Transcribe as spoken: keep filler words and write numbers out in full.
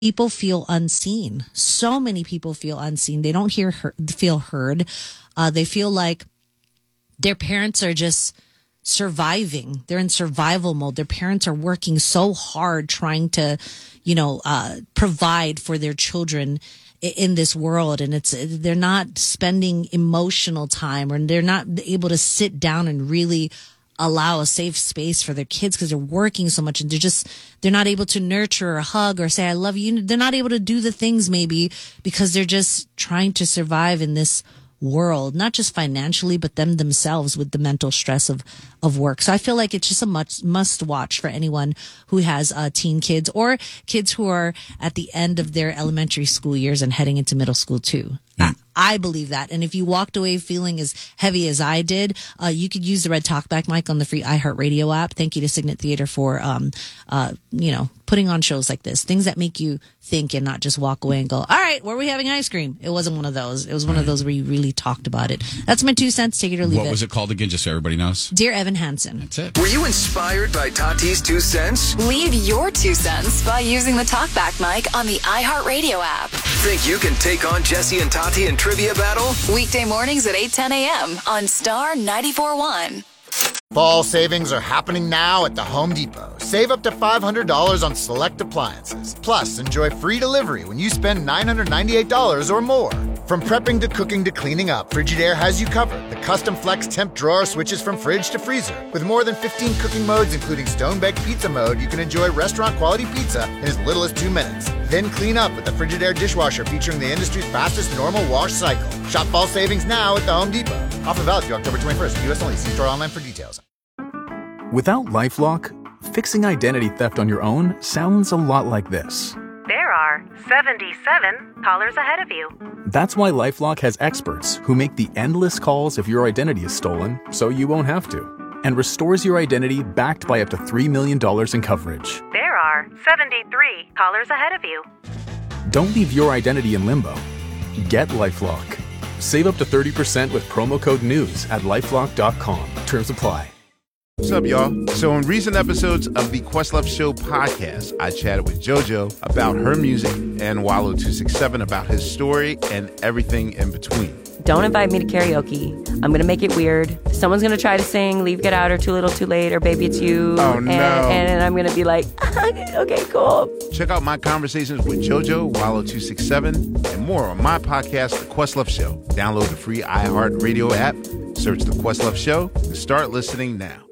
people feel unseen. So many people feel unseen. They don't hear feel heard. Uh, they feel like their parents are just surviving. They're in survival mode. Their parents are working so hard trying to, you know, uh, provide for their children in this world. And it's, they're not spending emotional time, or they're not able to sit down and really allow a safe space for their kids because they're working so much, and they're just, they're not able to nurture or hug or say, I love you. They're not able to do the things maybe because they're just trying to survive in this world, not just financially, but them themselves with the mental stress of, of work. So I feel like it's just a must, must watch for anyone who has uh, teen kids or kids who are at the end of their elementary school years and heading into middle school too. Mm. I, I believe that. And if you walked away feeling as heavy as I did, uh, you could use the Red Talkback mic on the free iHeartRadio app. Thank you to Signet Theater for, um, uh, you know, putting on shows like this, things that make you think and not just walk away and go, all right, where are we having ice cream? It wasn't one of those. It was one of those where you really talked about it. That's my two cents. Take it or leave it. What was it called again, just so everybody knows? Dear Evan Hansen. That's it. Were you inspired by Tati's two cents? Leave your two cents by using the Talkback mic on the iHeartRadio app. Think you can take on Jesse and Tati in trivia battle? Weekday mornings at eight ten a.m. on Star ninety-four point one. Fall savings are happening now at the Home Depot. Save up to five hundred dollars on select appliances. Plus, enjoy free delivery when you spend nine hundred ninety-eight dollars or more. From prepping to cooking to cleaning up, Frigidaire has you covered. The custom flex temp drawer switches from fridge to freezer. With more than fifteen cooking modes, including stone-baked pizza mode, you can enjoy restaurant-quality pizza in as little as two minutes. Then clean up with the Frigidaire dishwasher featuring the industry's fastest normal wash cycle. Shop fall savings now at the Home Depot. Offer valid through October twenty-first. U S only. See store online for details. Without LifeLock, fixing identity theft on your own sounds a lot like this. There are seventy-seven callers ahead of you. That's why LifeLock has experts who make the endless calls if your identity is stolen, so you won't have to, and restores your identity backed by up to three million dollars in coverage. There are seventy-three callers ahead of you. Don't leave your identity in limbo. Get LifeLock. Save up to thirty percent with promo code NEWS at lifelock dot com. Terms apply. What's up, y'all? So in recent episodes of the Questlove Show podcast, I chatted with JoJo about her music and Wallow two sixty-seven about his story and everything in between. Don't invite me to karaoke. I'm going to make it weird. Someone's going to try to sing Leave, Get Out, or Too Little, Too Late, or Baby It's You. Oh, no. And, and I'm going to be like, okay, cool. Check out my conversations with JoJo, Wallow two sixty-seven, and more on my podcast, The Questlove Show. Download the free iHeartRadio app, search The Questlove Show, and start listening now.